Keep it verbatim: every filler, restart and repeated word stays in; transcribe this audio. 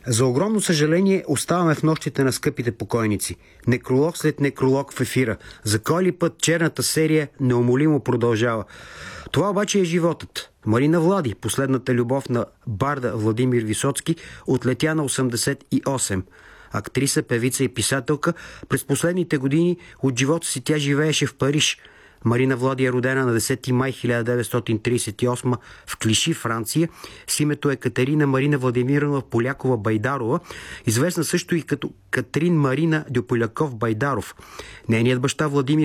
За огромно съжаление оставаме в нощите на скъпите покойници. Некролог след некролог в ефира. За кой ли път черната серия неумолимо продължава. Това обаче е животът. Марина Влади, последната любов на барда Владимир Висоцки, отлетя на осемдесет и осем. Актриса, певица и писателка, през последните години от живота си тя живееше в Париж. Марина Влади е родена на десети май хиляда деветстотин тридесет и осма в Клиши, Франция, с името Екатерина Марина Владимирова Полякова-Байдарова, известна също и като Катрин Марина Дюполяков-Байдаров. Нейният баща Владимир